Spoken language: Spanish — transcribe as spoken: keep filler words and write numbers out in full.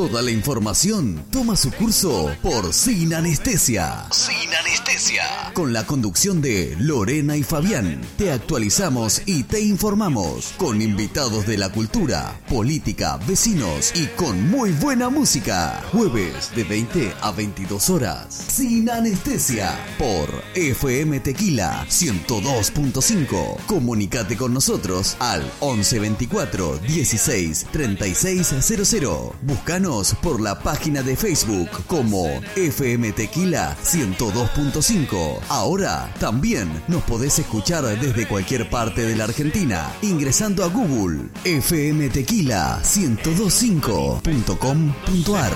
Toda la información toma su curso por Sin Anestesia. Sin Anestesia. Con la conducción de Lorena y Fabián. Te actualizamos y te informamos con invitados de la cultura, política, vecinos y con muy buena música. Jueves de veinte a veintidós horas. Sin Anestesia por F M Tequila ciento dos punto cinco. Comunícate con nosotros al once veinticuatro dieciséis treinta y seis cero cero. Búscanos por la página de Facebook como F M Tequila ciento dos punto cinco. Ahora también nos podés escuchar desde cualquier parte de la Argentina ingresando a Google f m tequila ciento dos punto cinco punto com punto a r.